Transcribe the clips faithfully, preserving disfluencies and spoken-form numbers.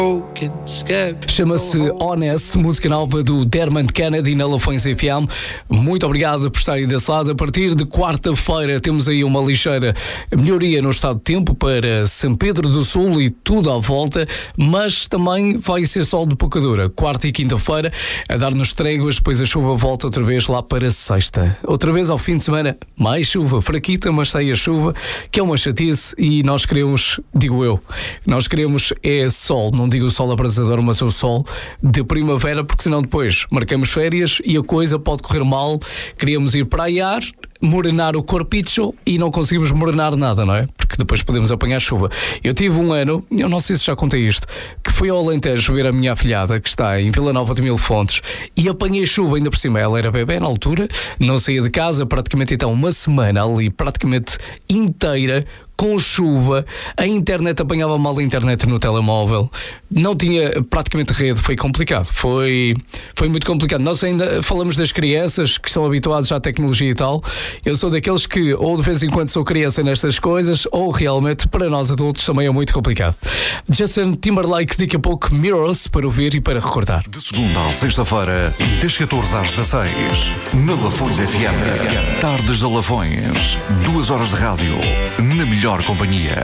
Chama-se Honest, música nova do Dermot Kennedy na Lafões F M. Muito obrigado por estarem desse lado. A partir de quarta-feira temos aí uma ligeira melhoria no estado de tempo para São Pedro do Sul e tudo à volta, mas também vai ser sol de pouca dura. Quarta e quinta-feira a dar-nos tréguas, depois a chuva volta outra vez lá para sexta. Outra vez ao fim de semana, mais chuva, fraquita, mas sai a chuva, que é uma chatice, e nós queremos, digo eu, nós queremos é sol, não digo sol abrasador, mas o sol de primavera, porque senão depois marcamos férias e a coisa pode correr mal. Queríamos ir praiar, morenar o corpicho e não conseguimos morenar nada, não é? Porque depois podemos apanhar chuva. Eu tive um ano, eu não sei se já contei isto, que fui ao Alentejo ver a minha afilhada, que está em Vila Nova de Mil Fontes, e apanhei chuva ainda por cima. Ela era bebê na altura, não saía de casa praticamente, então uma semana ali praticamente inteira com chuva, a internet apanhava mal a internet no telemóvel, não tinha praticamente rede, foi complicado, foi, foi muito complicado. Nós ainda falamos das crianças que estão habituadas à tecnologia e tal. Eu sou daqueles que ou de vez em quando sou criança nestas coisas, ou realmente para nós adultos também é muito complicado. Justin Timberlake, daqui a pouco, Mirrors, para ouvir e para recordar. De segunda à sexta-feira, das catorze às dezasseis, na Lafões F M. Tardes da Lafões, duas horas de rádio, na melhor companhia.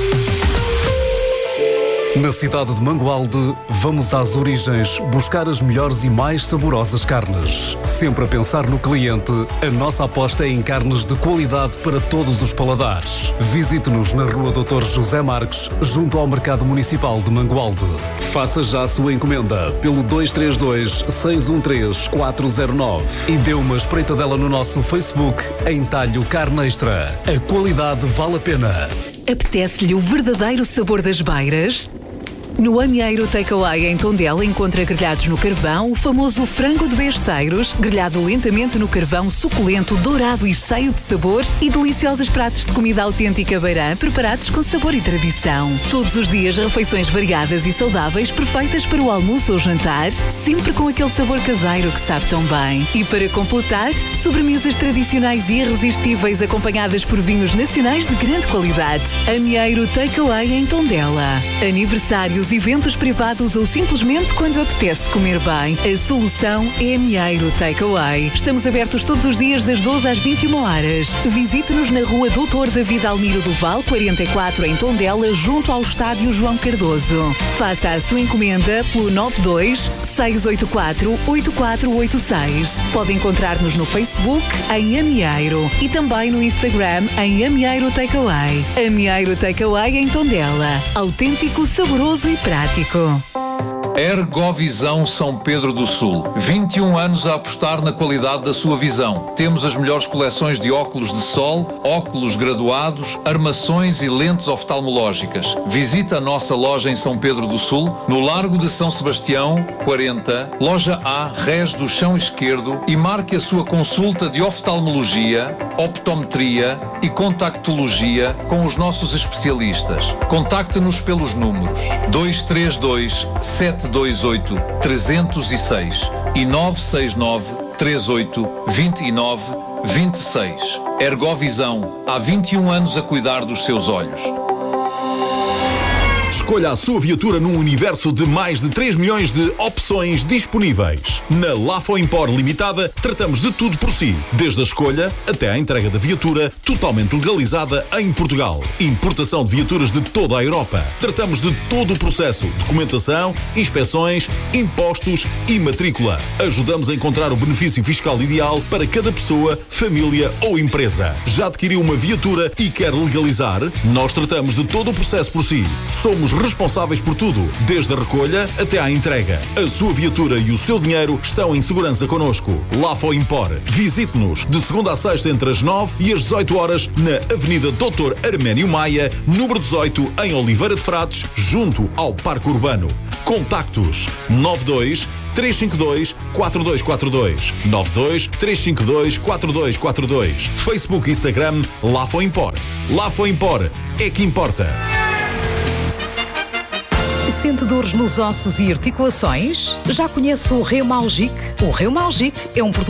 Na cidade de Mangualde, vamos às origens buscar as melhores e mais saborosas carnes. Sempre a pensar no cliente, a nossa aposta é em carnes de qualidade para todos os paladares. Visite-nos na Rua doutor José Marques, junto ao Mercado Municipal de Mangualde. Faça já a sua encomenda pelo dois três dois, seis um três, quatro zero nove e dê uma espreitadela no nosso Facebook em Talho Carne Extra. A qualidade vale a pena. Apetece-lhe o verdadeiro sabor das beiras? No Amieiro Takeaway em Tondela encontra grelhados no carvão, o famoso frango de besteiros, grelhado lentamente no carvão, suculento, dourado e cheio de sabor, e deliciosos pratos de comida autêntica beirã, preparados com sabor e tradição. Todos os dias refeições variadas e saudáveis, perfeitas para o almoço ou jantar, sempre com aquele sabor caseiro que sabe tão bem. E para completar, sobremesas tradicionais e irresistíveis acompanhadas por vinhos nacionais de grande qualidade. Amieiro Takeaway em Tondela. Aniversários, eventos privados ou simplesmente quando apetece comer bem, a solução é Amieiro Takeaway. Estamos abertos todos os dias das doze às vinte e uma horas. Visite-nos na Rua doutor David Almiro do Val, quarenta e quatro, em Tondela, junto ao Estádio João Cardoso. Faça a sua encomenda pelo nove dois, seis oito quatro, oito quatro oito seis. Pode encontrar-nos no Facebook em Amieiro e também no Instagram em Amieiro Takeaway. Amieiro Takeaway em Tondela. Autêntico, saboroso e prático. Ergovisão São Pedro do Sul. vinte e um anos a apostar na qualidade da sua visão. Temos as melhores coleções de óculos de sol, óculos graduados, armações e lentes oftalmológicas. Visita a nossa loja em São Pedro do Sul, no Largo de São Sebastião, quarenta, Loja A, Rés do Chão Esquerdo, e marque a sua consulta de oftalmologia, optometria e contactologia com os nossos especialistas. Contacte-nos pelos números dois três dois, sete dois oito, três zero seis e nove seis nove, três oito, dois nove, dois seis. Ergovisão, há vinte e um anos a cuidar dos seus olhos. Escolha a sua viatura num universo de mais de três milhões de opções disponíveis. Na Lafoimpor Limitada, tratamos de tudo por si, desde a escolha até à entrega da viatura, totalmente legalizada em Portugal. Importação de viaturas de toda a Europa. Tratamos de todo o processo: documentação, inspeções, impostos e matrícula. Ajudamos a encontrar o benefício fiscal ideal para cada pessoa, família ou empresa. Já adquiriu uma viatura e quer legalizar? Nós tratamos de todo o processo por si. Somos responsáveis por tudo, desde a recolha até à entrega. A sua viatura e o seu dinheiro estão em segurança connosco. Lafoimpor. Visite-nos de segunda a sexta entre as nove e as dezoito horas na Avenida doutor Arménio Maia, número dezoito, em Oliveira de Frades, junto ao Parque Urbano. Contactos nove dois, três cinco dois, quatro dois quatro dois, nove dois, três cinco dois, quatro dois quatro dois. Facebook e Instagram Lafoimpor. Lafoimpor é que importa. Sente dores nos ossos e articulações? Já conhece o Reumalgic? O Reumalgic é um produto